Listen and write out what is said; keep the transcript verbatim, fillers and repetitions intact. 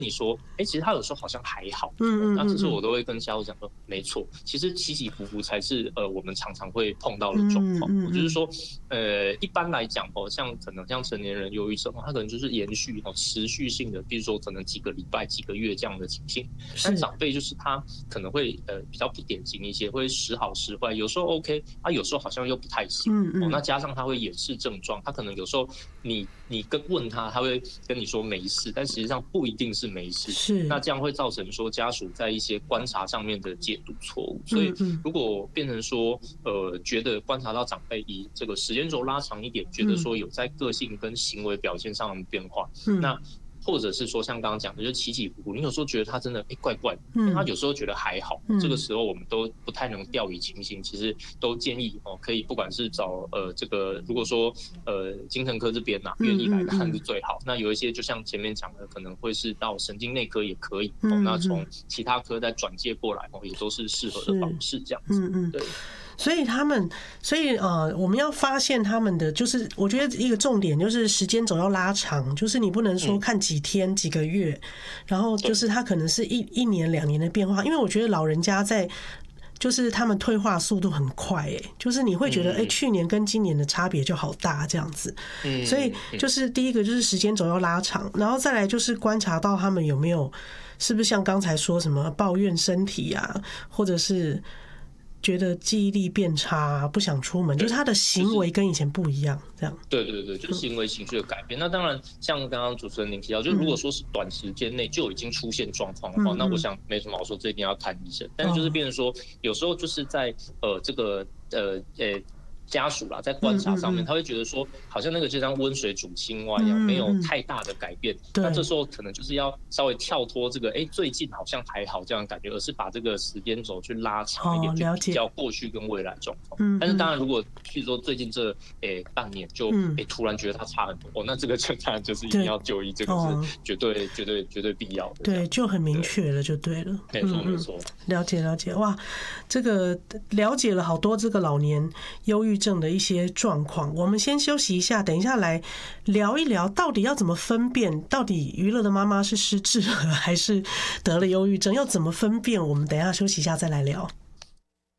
你说，哎、欸，其实他有时候好像还好， 嗯嗯， 那这时候我都会跟家属讲说，没错，其实起起伏伏才是呃我们常常会碰到的状况。嗯嗯嗯，就是说，呃，一般来讲哦，像可能像成年人忧郁症，它可能就是延续哦持续性的，比如说可能几个礼拜、几个月这样的情形。但长辈就是他可能会呃比较不典型一些，会时好时坏，有时候 OK， 啊有时候好像又不太行。嗯嗯，哦，那加上他会掩饰症状，他可能有时候你你跟问他，他会跟你说没事，但实际上不一定是没事。 是， 那这样会造成说家属在一些观察上面的解读错误。所以如果变成说呃觉得观察到长辈以这个时间轴拉长一点，觉得说有在个性跟行为表现上的变化，嗯、那或者是说像刚刚讲的，就起起伏伏，你有时候觉得他真的哎、欸、怪怪的，但他有时候觉得还好、嗯，这个时候我们都不太能掉以轻心，其实都建议哦，可以不管是找呃这个，如果说呃精神科这边呐愿意来看是最好、嗯嗯嗯，那有一些就像前面讲的，可能会是到神经内科也可以，哦、嗯嗯，那从其他科再转介过来哦，也都是适合的方式这样子，嗯嗯，对。 所以他们，所以呃，我们要发现他们的，就是我觉得一个重点就是时间轴要拉长，就是你不能说看几天、嗯、几个月，然后就是他可能是一一年、两年的变化，因为我觉得老人家在。就是他们退化速度很快，哎，就是你会觉得，哎，去年跟今年的差别就好大这样子。所以就是第一个就是时间轴要拉长，然后再来就是观察到他们有没有，是不是像刚才说什么抱怨身体啊，或者是觉得记忆力变差，不想出门，就是他的行为跟以前不一样，这样。 对对对，就是行为情绪的改变。那当然，像刚刚主持人您提到，就如果说是短时间内就已经出现状况的话，那我想没什么好说，这一定要看医生。但是就是变成说，有时候就是在呃这个呃呃。家属啦，在观察上面，他会觉得说，好像那个就像温水煮青蛙一样，没有太大的改变。那这时候可能就是要稍微跳脱这个，哎，最近好像还好这样的感觉，而是把这个时间轴去拉长一点，去比较过去跟未来状况。但是当然，如果譬如说最近这诶半年就诶突然觉得它差很多，哦，那这个就当然就是一定要就医，这个是绝对绝对绝对必要的。 对，就很明确了，就对了。 没错没错， 了解了解。哇，这个了解了好多这个老年忧郁症的一些状况。我们先休息一下，等一下来聊一聊，到底要怎么分辨，到底娱乐的妈妈是失智了还是得了忧郁症，要怎么分辨？我们等一下休息一下再来聊。